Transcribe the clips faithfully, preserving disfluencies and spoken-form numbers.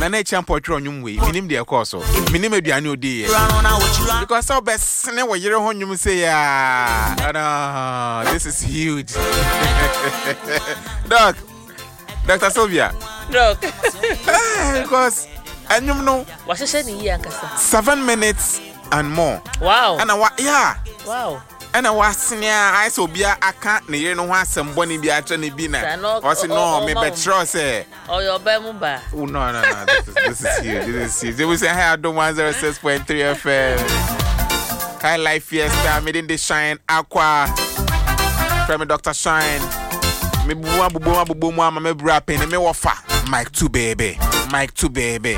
na na champo tro nwum we minim de course minim aduane odi because so best ne wo yere ho nwum say ya no this is huge. Doc Doctor Sylvia Doc because anyum no what say ni yi ankasa seven minutes and more. Wow. And I yeah. Wow. And I was near I so be a can't near no one some bonny be at any bina. Or say no, me betro say. Oh, your bemba. Oh, no, no, no. This is, this is here. This is here. They will say, hey, I don't one zero six point three F M. High Life Fiesta, made in the Shine, Aqua. From Doctor Shine. Me bua bua bua bua, me brapping, me wafa. Mike two baby. Mike two baby.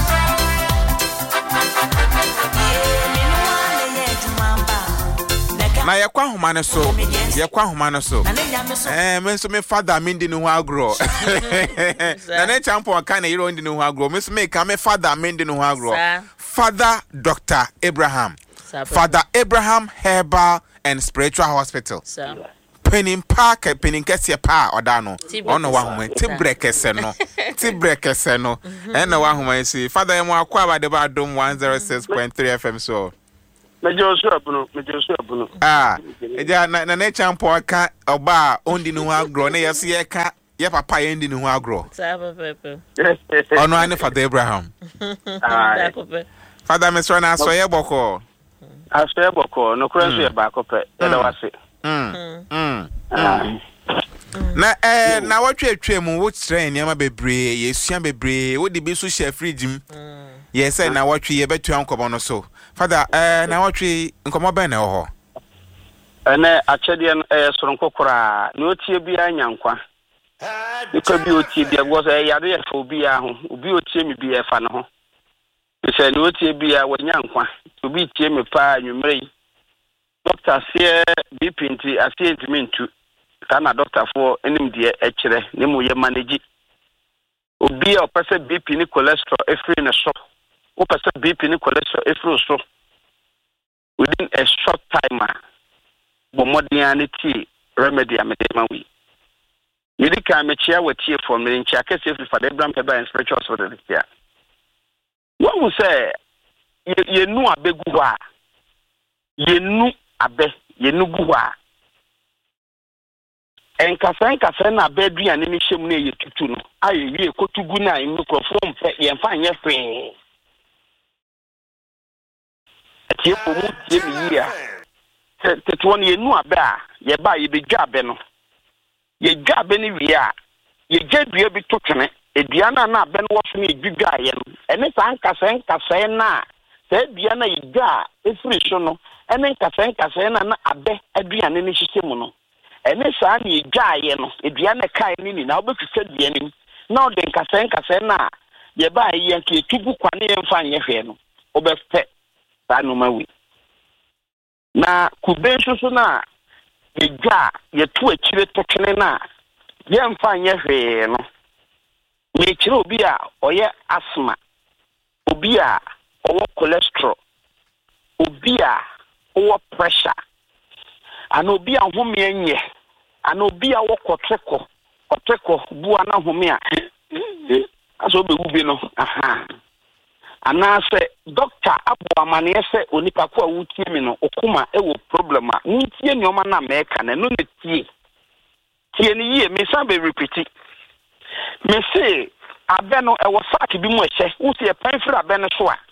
Na yakwa humane so yakwa humane so eh me so me father me ndi no agro na na champo kan e ro ndi no agro me so me ka me father me ndi no agro Father Doctor Abraham Father Abraham Herbal and Spiritual Hospital Penin Park Penin Kese pa oda no ono wa homa ti brekese no ti brekese no e na wa homa si Father emo akwa ba de ba dom one oh six point three F M so Mejo so abuno, mejo so abuno. Ah, eja na na na champo aka oba ondi no agro na yeso ye ka ye papa ye ndi no agro. Sa papa. Ono ane Father Abraham. Ah. Father Mesro na so ye boko. Aso ye boko, no kura so ye ba ko pe. Ye da wase. Mm. Mm. Na eh na watwe atwa mu wo train nyama bebre, ye suan bebre, wo di bi so share fridge m. Yes, say na watwe ye betu ankobo no so. Father, eh na watwe nkomo ben na ho. Ene achede eh soronko kora, na otie bia nyankwa. Iko bi otie bia go say yade ye fa obi a ho, obi otie mi bia fa no ho. Se na otie bia wanyankwa, obi tie me pa anwumre. Doctor say B P nti asie ntimi ntu. Kana doctor for enim de e kire, ne mu ye manage. Obi a opese B P ni cholesterol efri na so. Opese B P ni cholesterol efri so. Within a short time, bomodianity remedy amedema we. Yidika mechia we tie from the nchia safely for the Abraham Herbal and Spiritual Hospital here. What we say ye nu abeguwa. Ye nu abe, ye nu guwa. Enkasa enkasa na abedu ya nini shemu ne ye tutu no. Aye ye kotugu na microphone fe ye mfa nye fe. Tie po mu tie mi ya. Te to ne nu abe a ye ba ye be dwabe no. Ye dwabe ni wi a ye dwadua bi totwene. Edua na na abe no wo so ne dwudwa ye no. Ene sa enkasa enkasa na se dua na ye dwa efiri so no. Ene enkasa enkasa na na abe aduane ne hihye no. Ene saa na edwa ye no edua na kai ni ni na obefifa dua ni na o de nkasa nkasa na ye ba ye nke etugu kwane ye mfa anye hwe no obefe saa no mawi na kube nso so na edwa ye to akire tokene na ye mfa anye hwe no me kire obi a oye asthma obi a owo cholesterol obi a owo pressure ana obi a home enye ana obi a wo koteko koteko bua na home a aso be gubi no aha ana se doctor abu amane se onipa ko a wutie mi no okuma e wo problem a wutie nyoma na meka na no ne tie tie ni ye me san be repeat me say abe no e wo sack bi mu ehye wutie e pan fira abe no so a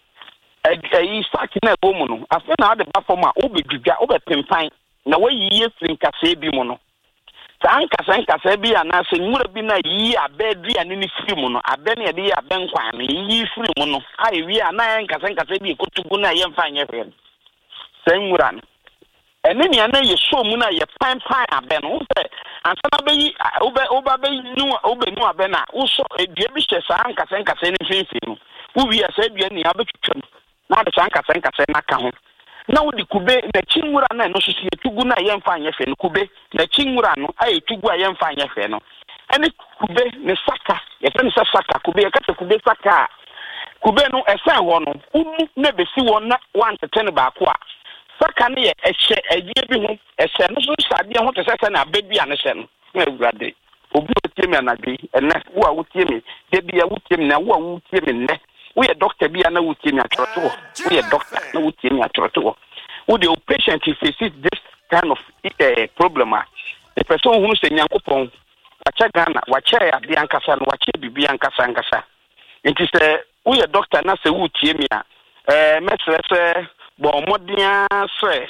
e sack na e bo mu no afa na ade ba fom a obedwudwa obepempan na wayi ye frinkase bi mu no sanka sanka se bi ana se nwura bi na yi abedua ne ni firi mu no abe ne de abe nkwan ne yi firi mu no ai wi ana enka sanka se bi ekotugu na ye mfa anye fe se nwura no ene ne ana ye so mu na ye pan pan abe no se ansana be yi obe oba be nu obe nu abe na uso edua bi hye sanka sanka se ne fifi no uwi ya se dua ne abetwetwam na de sanka sanka se na ka ho na wodi kube na chinwura na no soso etugu na ye mfa anye fe no kube na chinwura no aye tugu a ye mfa anye fe no ene kube ne saka ye fe ne saka kube ye kata kube saka kube no esan ho no unu na besi wo na one to ten ba ko a saka ne ye ehye adie bi ho ehye no so sade ho te sese na abedua ne hye no na ewurade obi otie me anadwe ene wo a wotie me de bia wotie team na wo wo team ne wo ye doctor bia na wo team atoroto wo ye doctor na wo team atoroto wo the patient faces this kind of uh, problem the person who say nyankopon wacha Ghana wacha ade ankasa no wacha bibi ankasa ankasa nti se wo ye doctor na se wo team a eh mesre se bo modia se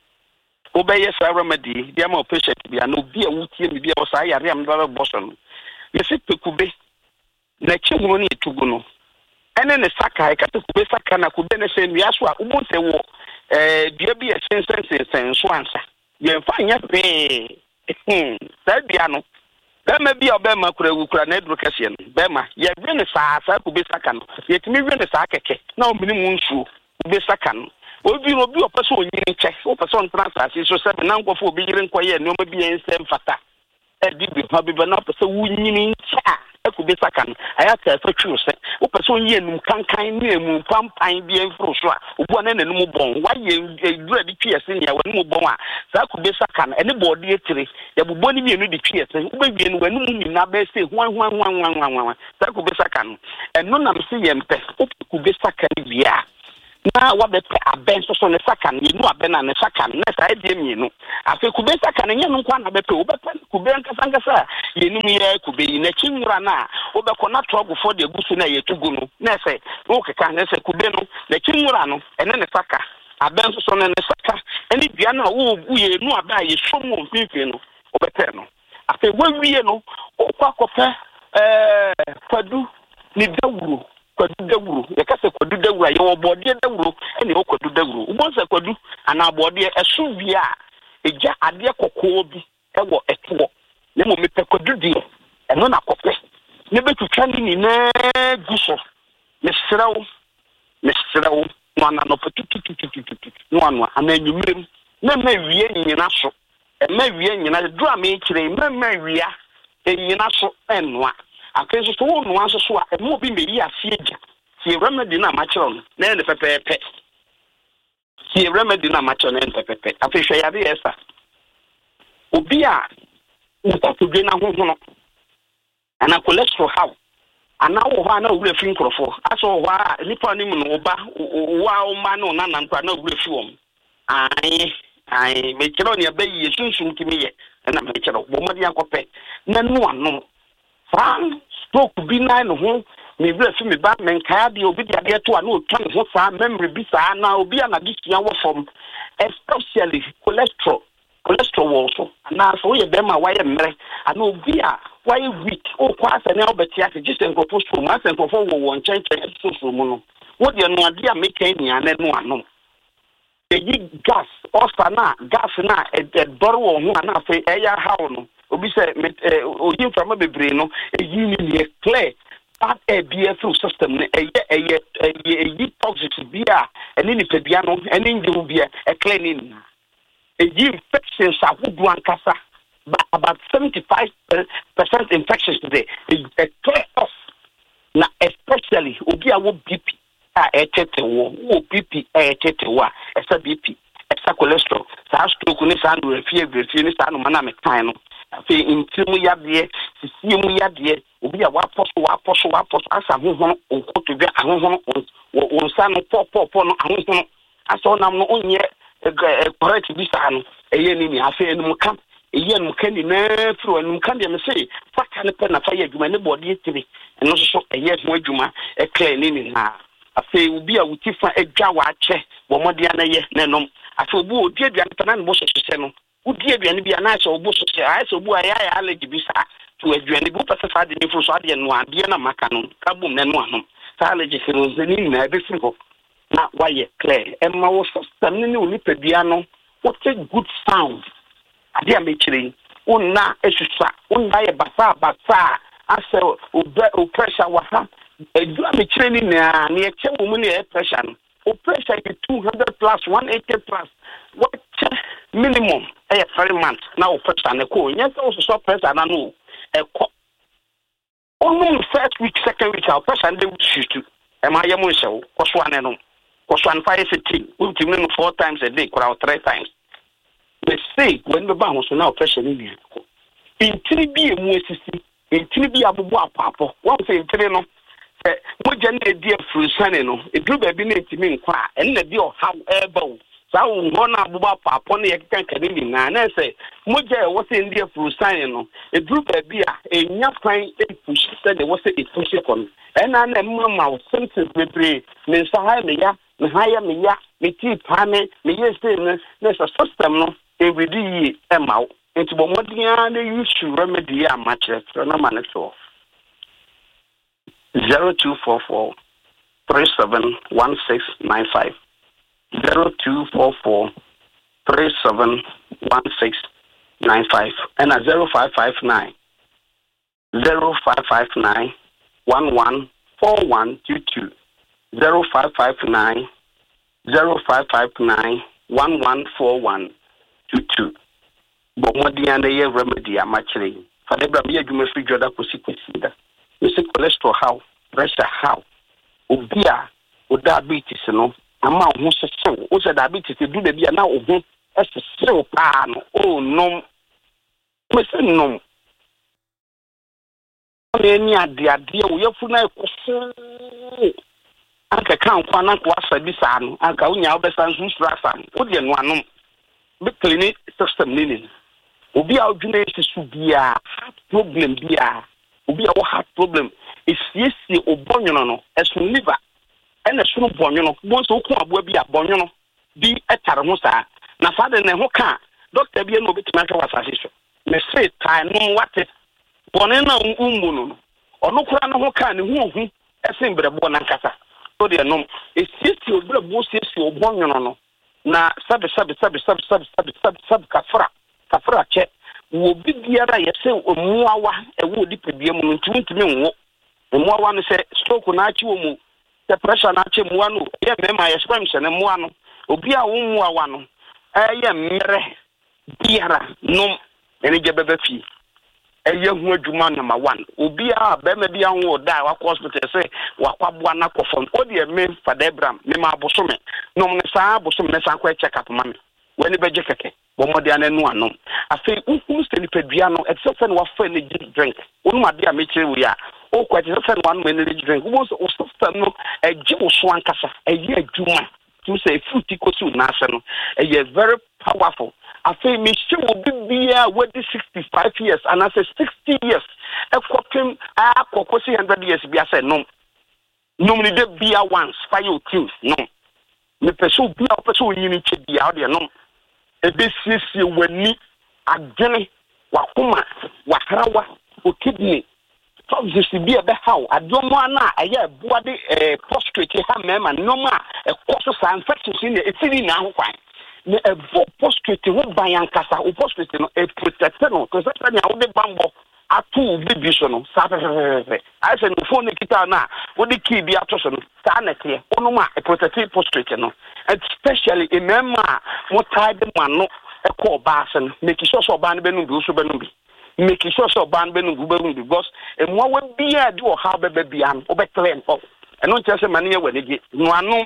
obeye sa remedy dia ma patient bia no bia wo team bia wo sa yare am do boson yesi pekube na chehunu ni tugu no ene ne saka e kata kube saka na kube ne se nua so a umu se wo eh bia bia sensen sensen so ansa ye fa nya pe sa bia no bema bia obema kura kura na edru kase no bema ye bi ne sa sa kube saka no ye timi wi ne sa keke na o mini mu nsu kube saka no obi no bi opeso onyini che opeso ntransasi so se na nkofo obi yire nkoye no ma bia nsem fata edi bi ha bi na opeso wunyini cha ekube sakan ayata fatwu se opeso onye enum kankan ne emu pampan bi enfro so a obu na nanum bon waye edura di twiese ne ya wanum bon a sa kube sakan ene bode etire ya bubo ni mienu di twiese ubebie no wanum nyina ba se hwan hwan hwan hwan hwan sa kube sakan eno na mse yempe kube sakan bia na wabepe aben so so ne sakan yenu aben na ne sakan na sa edie mienu afi kube sakan nya no kwa na bepe obepe kube nkasa nkasa yenu mi ya kube yi na chinwura na obekọ na trouble for the gusu na yetugu no na se wo keka na se kube no na chinwura no ene ne saka aben so so ne ne saka eni bia na wo bu yenu aba ye somu mfifi no obepe no afi wawie no okwa kope eh kwadu ni dawuru kwadu dawuru yakase kwadu dawuru ye wo bode dawuru ene wo kwadu dawuru ubonsa kwadu ana bode esu bia eja ade kokko bi ewo eto ne mo mepe kwadu di eno na kope ne betutwa ni na guso ne srawo ne srawo no ana no petututututu no anu ana nyumrem na ma wie nyina so e ma wie nyina do a me kire ma ma wia e nyina so enwa akenso so wo no aso so a e mo bi me yi asie gya si remedy na ma kire no na ne pepepe si remedy na ma kire no pepepe afehwe ya be esa obi a ukotodwe na hoho no ana cholesterol how ana wo ho ana wure fi nkrofo aso wo a nipa nim no oba wa o ma no na na nkwa na wure fi wom ai ai me kire oni abayi yesunsun kimi ye na me kire bo mo dia kope na no ano fran stroke bi na no ho me wure fi me ba men ka dia obi dia dia to ana o twan ho sa memory bi sa na obi ana disia wo form especially cholesterol cholesterol also na so ye be ma wa ye mre ana obi a why weak o kwa se na obeti ase just en kofo so ma se kofo wo won chen chen so so mu no wo de no ade a make ni ane no ano eyi gas osa na gas na e doro wo ho na fe eya hawo no obi se oyi from bebre no eyi ni ni clear bad air B F system ne eye eye eyi toxic bia eni ni pebia no eni ndu bia e clear ni na eyi infections ahudu ankasa but about seventy-five percent infections today is a clear off na especially obi a wo B P a etete wo wo B P a etete wa esa B P esa cholesterol sa stroke ni sa no refie refie ni sa no mana me kan no afi intimu yade sisimu yade obi a wa poso wa poso wa poso asa hoho onkoto bi ahoho won sa no pop pop no ahoho asa onam no onye correct bi sa no eye ni ni afi enu kam eyen mukani na fro enu kan de me say faka ne pe na fa ye adwuma ne body etiri eno so so eye ho adwuma e clear ni ni na afi obi a wutifa adwa wa ache wo mode ana ye na nom afi obi odi aduane pe na ne bo so so no odi aduane bi ana so obo so so ai so obu aya ya allergy bi sa to aduane bi pese fa de ne fro so ade no ade na maka no kabum na no anom sa allergy fi no zeni na be fi ho na wa ye clear e ma wo system ni ni oni pe bia no what a good sound ade a mechire onna esusa onna ye basa basa ase o pressure wa ha edu a mechire ni na na ye che wo mu ne pressure no o pressure is two hundred plus one eighty plus what minimum eh three months na o pressure na ko nya so so pressure na no e ko only first week second week our pressure dey shoot e ma ye mo nse ko so ane no ko so an five fifteen we give me four times a day or three times. They say when the bank was now pressure in the in three B M S C in three B Abu Papo. One say in three no mogya na edi afurusane no eduru baabi na etimi nkwa a ɛnna di ɔha ɛɛba wo saa wo hɔ na aboba paapɔ no yɛkeka nkane nyinaa na sɛ mogya ɛwɔ sɛ ndi afurusane no eduru baabi a enya kwan epushi sɛ de wɔ sɛ epushi kɔ no ɛna na ɛmma ma wo symptoms bebree ne nsa ha me ya ne ha ya me ya me tii paa me me yɛ sɛ no na sɛ system no ewidi yie ɛma wo nti bɔ mmɔden na use remedy a ma kyerɛkyerɛ na ma ne so zero two four four three seven one six nine five zero two four four three seven one six nine five and a zero five five nine zero five five nine one one four one two two zero five five nine zero five five nine one one four one two two. But what the end year remedy a matching for the Bramia you must figure that consequences. You see cholesterol how, pressure how, obia or diabetes, you know. Ama who says so, who said diabetes to do the beer now of whom as a slow pan. Oh no, Mister No. Any idea, dear, we have put a Anka count one uncle was a bisan, Anka Unia Bessan, who's Rassan, Udian one, big clinic system linen. Ubi our generation should be a heart problem, be a Ubi our heart problem. It's yes, or bonyono, as liver. ɛna sono bɔnwono bon so ko aboa bi a bɔnwono bi etare ho saa na fa de ne ho ka doctor bi no betima ka wasase so me say tai no wate bɔne na umbu no ɔno kura no ho ka ne hu hu ɛsen brɛbo na nkasa so de no esisi obrɛbo sisi obɔnwono no na sabe sabe sabe sabe sabe sabe sabe sabe kafra kafra che wo bi biara yɛse omuawa ɛwo dipadua mu no ntumi nwo omuawa no sɛ stroke na achi wo mu the pressure na che muano ye me ma expansion ne muano obi a wo muawa no eye mmere biara no ene je bebe fi eye hu adwuma number one obi a be ma bia ho da wa hospital say wa kwaboa na kofon odi me Father Abraham me ma bosome no me sa bosome me sa kwa check up ma me wani beje keke bo modi ananu anom afi unkum se nipadua no except when wa fa ne drink onu ade a me kire wo ya o kwati se one energy drink wo so system no e gi wo so ankasa e ye adwuma to say fruit ikosu na ase no e ye very powerful afi me shi wo bibia we sixty-five years and I say sixty years e kwopem akokosi one hundred years bia say no no me de bia once fire your things no me peso bia peso yini che bia o de no e be siesie wani adwene wakoma wahrawa o kidney toxins bi e be how adomo ana eye boa de eh prostate ha mema noma e koso sa infection in the etiri na ho kwan ne e bo prostate ho ban yankasa o prostate no e protect no to say na wo de bambo atu bibi so no sa pepepe I say no phone kita na wo de key bi ato so no sa na tie ono ma e protect prostate no especially in mema mo tied man no e ko ba se no make sure so ba ne be no bi so be no bi make sure so ban be no gube because e mo wa bia di o ha be be bia no be clean up e no ntia se mane ye wanege no ano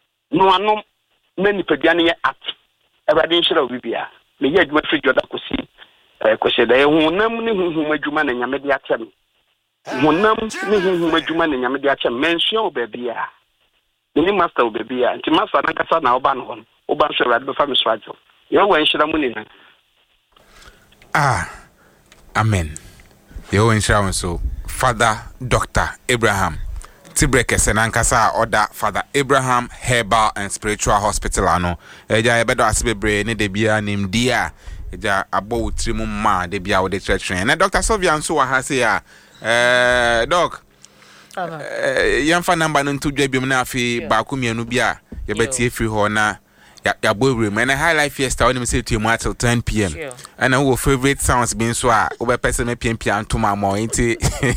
no ano na ni padua ne ye at e ba de nhira obi bia me ye adwuma free joda kosi e kosi da e hunam ne hunhum adwuma na nyame de atem hunam ne hunhum adwuma na nyame de atem mention obi bia ni master obi bia nti master na kasa na oba no ho oba so ra de fa me so ajo ye wa nhira mu ni na ah amen. Yo insurance so Father Doctor Abraham Tibreke Senankasa order Father Abraham Herbal and Spiritual Hospital ano. Eja ebedo asibebre ne de bia nim dia. Eja abo trimu ma de bia wo de church. Na Doctor Sylvia so wa ha say ya eh doc. Eh yamfa number no ntu dwa biom na afi ba ko mienu bia ye betie free ho na ya ya boy room and a high life fiesta when me say to you till ten p.m. Sure. And our favorite sounds being so over person me pm pm to my mo inti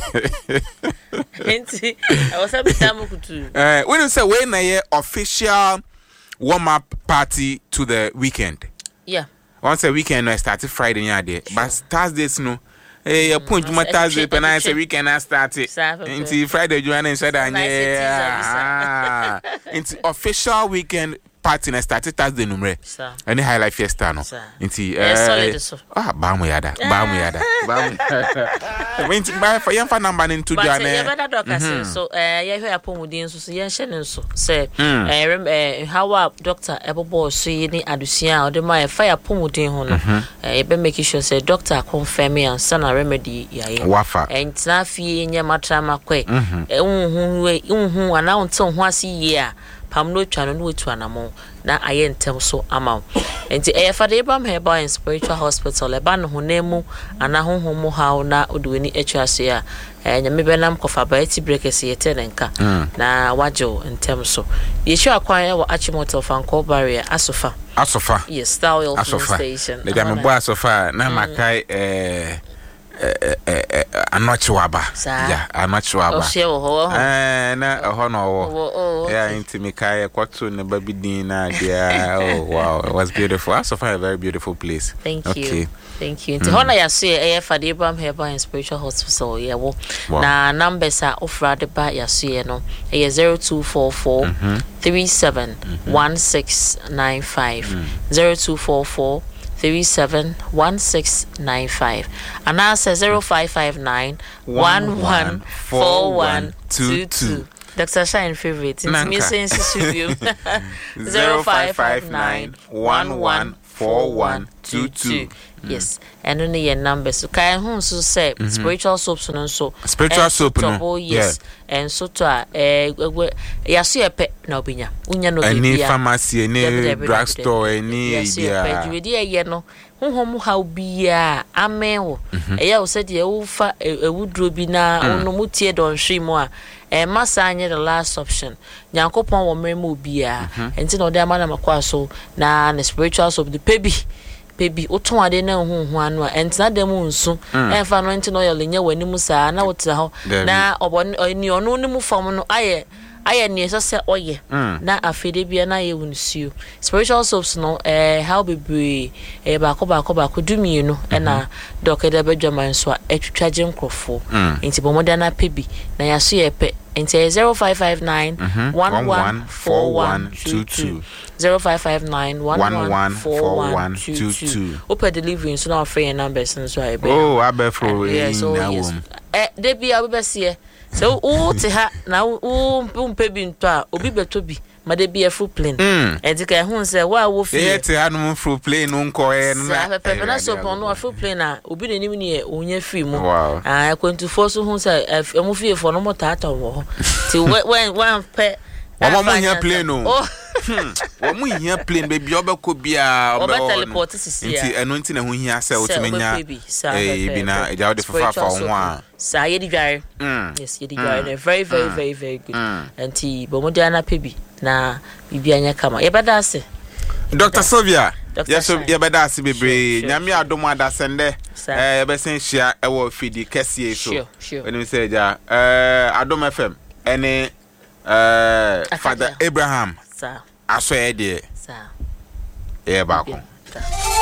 inti I was a bit tamukutu eh when you say when na official warm up party to the weekend. Yeah, once a weekend I started Friday nya there but Thursdays no eh ya point my Thursday when I say weekend I started inti Friday you and said that yeah inti official weekend party na start Thursday numre any high life fiesta no nti eh ah ba mu yada ba mu yada ba mu when buy for yam fa number into do na e better doctor so eh ye hwe apomudin so so ye hye ne so say eh how doctor ebobo so yi ni adusua o de ma fire apomudin ho no e be make sure say doctor confirm and sana remedy yaye wafa entina fie nye matrama kwe ehunhu ehunhu ana onte ho ase yi a pam no twa no wetu anamo na aye ntem so ama enti e fa de Abraham Herbal and Spiritual Hospital e ba no honemu ana honhom mo hawo na odweni etwa so ya nyame benam kofa baiti breakers yete nenka na wajo ntem so ye sure akwan e wo Achimota Fanko barrier asofa asofa yes style station le ga me bo asofa na makai eh eh eh anochiwaba ya anochiwaba eh na ho no wo yeah intimikai ekwato ne babidin na dia oh wow it was beautiful. Asofa a very beautiful place. Thank okay. you thank you. Nti hona ya so e for the Abraham Herbal and Spiritual Hospital ye wo na numbers are offered de ba ya so ye no e zero two four four three seven one six nine five zero two four four three seven one six nine five and answer zero five five nine one one four one two two. Doctor Shine favorite. It's me saying studio zero five five nine one one four one two two. Yes, and only your numbers. So kai hu so say spiritual soaps no so spiritual soap no yes and so to eh ya so ye pe na obinya unya no bia any pharmacy any drugstore any bia you dey ye no honhom ha bia amen wo e ya wo se de wo fa ewudro bi na ono mutie don hwe mu a eh masa anye the last option nyankopon wo mere mu bia enti no de amana makwa so na the spiritual soap the baby baby oton ade na huhu anu a entina dem nsu enfa no enti no yele nya wani mu saa na wotira ho na oboni ni ono ni mu fam no aye aye ni sese oye na afede bia na ye wunsuo spiritual soaps no eh how be eh ba ko ba ko ba ko dumi no e na dokeda bedwama nso a etwitwaje nkrofo enti bomoda na pebi na ya so ye pe enti zero five five nine one one four one two two zero five five nine one one four one two two. Open delivery so now free numbers and so I be. Oh, I be for in that eh they be abese so o te ha na o mpe bi nto a obi beto bi ma de be a full plane e di ka hu se wa wo fi e te ha no full plane nko e na pepe na so pon no full plane a obi ne nim ne onya fi mu ah twenty-four so hu se e mu fi fo no mo tata wo ti when when pe Mama here plane no. Wo mu here plane baby obeko bia obe teleport sisi ya. Nti eno nti na ho hia se otimenya. Eh bi na e ja wo de fafa fa ho a. Sa ye di dware. Yes, ye di dware. Very very very very good. Nti bo mo dia na pebi na bibia nya kama. Ye beda ase. Doctor Sylvia. Yes, ye beda ase bebre. Nyame adom adasende. Eh ye be sen hia e wo fidi kese so. Sure, sure. When we say ja eh Adom F M ene Uh, Father Abraham, sir. I swear, dear, sir. Yeah, back.